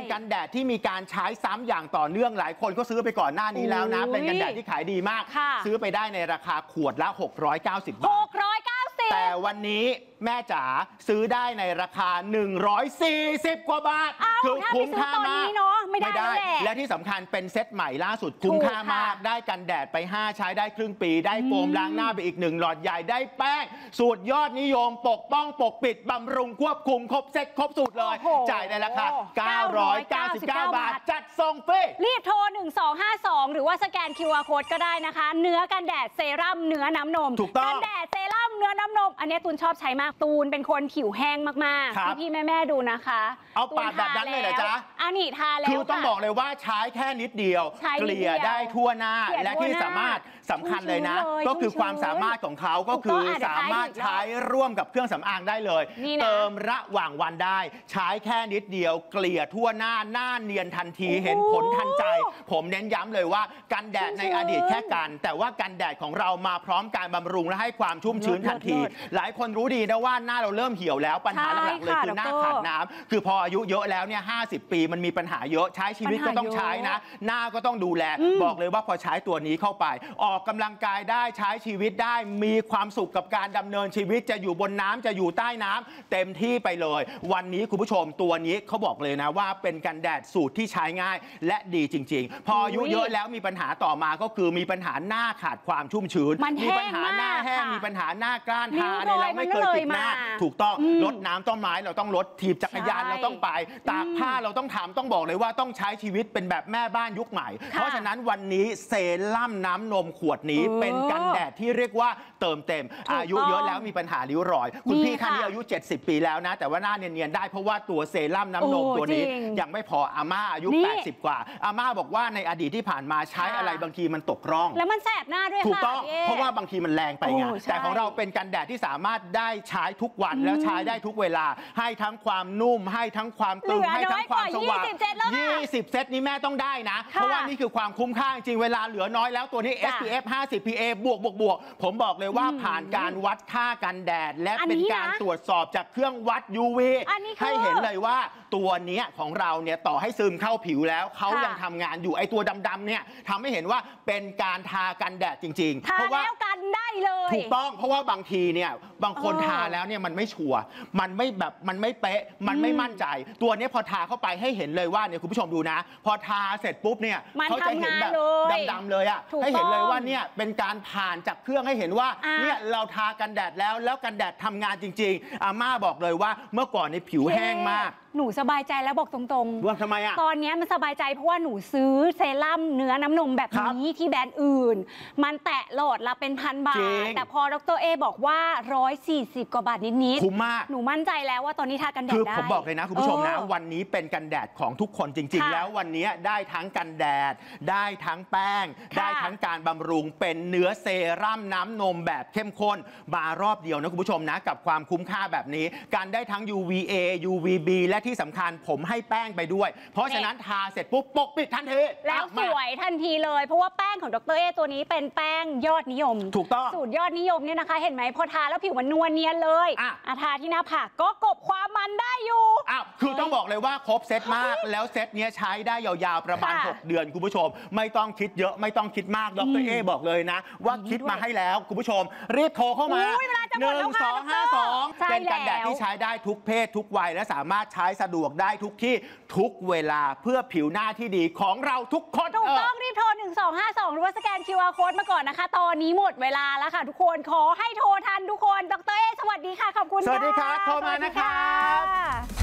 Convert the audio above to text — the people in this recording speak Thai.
กันแดดที่มีการใช้ซ้ำอย่างต่อเนื่องหลายคนก็ซื้อไปก่อนหน้านี้แล้วนะเป็นกันแดดที่ขายดีมากซื้อไปได้ในราคาขวดละ690 บาทแต่วันนี้แม่จ๋าซื้อได้ในราคา140 กว่าบาทคือคุ้มค่ามากไม่ได้และที่สำคัญเป็นเซตใหม่ล่าสุดคุ้มค่ามากได้กันแดดไป5ใช้ได้ครึ่งปีได้โฟมล้างหน้าไปอีก1หลอดใหญ่ได้แป้งสูตรยอดนิยมปกป้องปกปิดบำรุงควบคุมครบเซตครบสูตรเลยจ่ายในราคา999 บาทจัดส่งฟรีรีบโทร1252หรือว่าสแกน QR Code ก็ได้นะคะเนื้อกันแดดเซรั่มเนื้อน้ำนมกันแดดเซรั่มเนื้อน้ำนมอันนี้ตูนชอบใช้มากตูนเป็นคนผิวแห้งมากๆพี่แม่ดูนะคะเอาปาดแบบนั้นเลยเหรอจ๊ะอันนี้ทาแล้วคือต้องบอกเลยว่าใช้แค่นิดเดียวเกลี่ยได้ทั่วหน้าและที่สำคัญเลยนะก็คือความสามารถของเขาก็คือสามารถใช้ร่วมกับเครื่องสำอางได้เลยเติมระหว่างวันได้ใช้แค่นิดเดียวเกลี่ยทั่วหน้าเนียนทันทีเห็นผลทันใจผมเน้นย้ำเลยว่ากันแดดในอดีตแค่กันแต่ว่ากันแดดของเรามาพร้อมการบำรุงและให้ความชุ่มชื้นทันทีหลายคนรู้ดีนะว่าหน้าเราเริ่มเหี่ยวแล้วปัญหาหลักๆเลยคือหน้าขาดน้ำคือพออายุเยอะแล้วเนี่ย50 ปีมันมีปัญหาเยอะใช้ชีวิตก็ต้องใช้นะหน้าก็ต้องดูแลบอกเลยว่าพอใช้ตัวนี้เข้าไปออกกำลังกายได้ใช้ชีวิตได้มีความสุขกับการดำเนินชีวิตจะอยู่บนน้ำจะอยู่ใต้น้ำเต็มที่ไปเลยวันนี้คุณผู้ชมตัวนี้เขาบอกเลยนะว่าเป็นกันแดดสูตรที่ใช้ง่ายและดีจริงๆพออายุเยอะแล้วมีปัญหาต่อมาก็คือมีปัญหาหน้าขาดความชุ่มชื้นมีปัญหาหน้าแห้งมีปัญหาหน้ากร้านทาอะไรเราไม่เคยติดหน้าถูกต้องลดน้ำต้นไม้เราต้องลดถีบจักรยานเราต้องไปตากผ้าเราต้องทำต้องบอกเลยว่าต้องใช้ชีวิตเป็นแบบแม่บ้านยุคใหม่เพราะฉะนั้นวันนี้เซรั่มน้ำนมขวดนี้เป็นกันแดดที่เรียกว่าเติมเต็มอายุเยอะแล้วมีปัญหาริ้วรอยคุณพี่ท่านนี้อายุ70 ปีแล้วนะแต่ว่าหน้าเนียนๆได้เพราะว่าตัวเซรั่มน้ำนมตัวนี้ยังไม่พออาม่าอายุ80 กว่าอาม่าบอกว่าในอดีตที่ผ่านมาใช้อะไรบางทีมันตกร่องแล้วมันแสบหน้าด้วยถูกต้องเพราะว่าบางทีมันแรงไปไงแต่ของเราเป็นกันแดดที่สามารถได้ใช้ทุกวันแล้วใช้ได้ทุกเวลาให้ทั้งความนุ่มให้ทั้งความตึงให้ทั้งความสว่าง20 เซตนี้แม่ต้องได้นะเพราะว่านี่คือความคุ้มค่าจริงเวลาเหลือน้อยแล้วตัวนี้ SPF 50 PA บวกผมบอกเลยว่าผ่านการวัดค่ากันแดดและเป็นการตรวจสอบจากเครื่องวัด UV ให้เห็นเลยว่าตัวนี้ของเราเนี่ยต่อให้ซึมเข้าผิวแล้วเขายังทำงานอยู่ไอตัวดำๆเนี่ยทำให้เห็นว่าเป็นการทากันแดดจริงๆเพราะว่ากันได้เลยถูกต้องเพราะว่าบางทีเนี่ยบางคนทาแล้วเนี่ยมันไม่ชัวร์มันไม่เป๊ะมันไม่มั่นใจตัวนี้พอทาเข้าไปให้เห็นเลยว่าเนี่ยคุณผู้ชมดูนะพอทาเสร็จปุ๊บเนี่ยเขาจะเห็นแบบดำๆเลยอ่ะให้เห็นเลยว่าเนี่ยเป็นการผ่านจากเครื่องให้เห็นว่าเนี่ยเราทากันแดดแล้วกันแดดทำงานจริงๆอาม่าบอกเลยว่าเมื่อก่อนในผิวแห้งมากหนูสบายใจแล้วบอกตรงๆว่าทำไมอ่ะตอนนี้มันสบายใจเพราะว่าหนูซื้อเซรั่มเนื้อน้ำนมแบบนี้ที่แบรนด์อื่นมันแตะโหลดละเป็น1,000 บาทแต่พอดร.เอบอกว่า140 กว่าบาทนิดๆคุ้มมากหนูมั่นใจแล้วว่าตอนนี้ทากันแดดได้คือผมบอกเลยนะคุณผู้ชมนะวันนี้เป็นกันแดดของทุกคนจริงๆแล้ววันนี้ได้ทั้งกันแดดได้ทั้งแป้งได้ทั้งการบำรุงเป็นเนื้อเซรั่มน้ำนมแบบเข้มข้นมารอบเดียวนะคุณผู้ชมนะกับความคุ้มค่าแบบนี้การได้ทั้ง UVA UVB และที่สำคัญผมให้แป้งไปด้วยเพราะฉะนั้นทาเสร็จปุ๊บปกปิดทันทีแล้วสวยทันทีเลยเพราะว่าแป้งของดร.เอตัวนี้เป็นแป้งยอดนิยมถูกต้องสูตรยอดนิยมเนี่ยนะคะเห็นไหมพอทาแล้วผิวมันนวลเนียนเลยทาที่หน้าผากก็กลบความมันได้อยู่คือต้องบอกเลยว่าครบเซตมากแล้วเซตนี้ใช้ได้ยาวๆประมาณ6 เดือนคุณผู้ชมไม่ต้องคิดเยอะไม่ต้องคิดมากดร.เอบอกเลยนะว่าคิดมาให้แล้วคุณผู้ชมรีบโทรเข้ามา1252เป็นกันแดดที่ใช้ได้ทุกเพศทุกวัยและสามารถใช้สะดวกได้ทุกที่ทุกเวลาเพื่อผิวหน้าที่ดีของเราทุกคนถูกต้องรีบโทร1252หรือว่าสแกน QR Code มาก่อนนะคะตอนนี้หมดเวลาแล้วค่ะทุกคนขอให้โทรทันทุกคนดร.เอสวัสดีค่ะขอบคุณสวัสดีครับโทรมานะครับ